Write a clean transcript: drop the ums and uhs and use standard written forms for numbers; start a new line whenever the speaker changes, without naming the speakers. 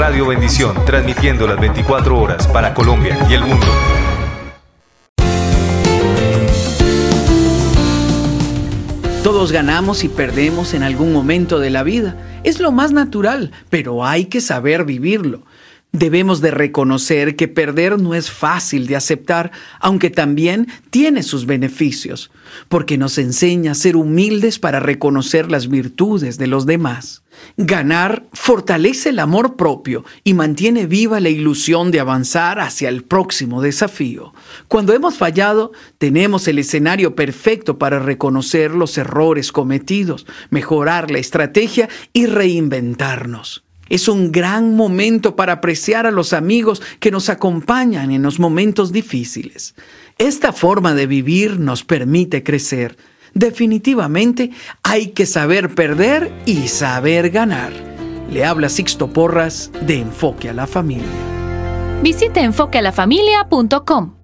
Radio Bendición, transmitiendo las 24 horas para Colombia y el mundo.
Todos ganamos y perdemos en algún momento de la vida. Es lo más natural, pero hay que saber vivirlo. Debemos de reconocer que perder no es fácil de aceptar, aunque también tiene sus beneficios, porque nos enseña a ser humildes para reconocer las virtudes de los demás. Ganar fortalece el amor propio y mantiene viva la ilusión de avanzar hacia el próximo desafío. Cuando hemos fallado, tenemos el escenario perfecto para reconocer los errores cometidos, mejorar la estrategia y reinventarnos. Es un gran momento para apreciar a los amigos que nos acompañan en los momentos difíciles. Esta forma de vivir nos permite crecer. Definitivamente hay que saber perder y saber ganar. Le habla Sixto Porras de Enfoque a la Familia.
Visite enfoquealafamilia.com.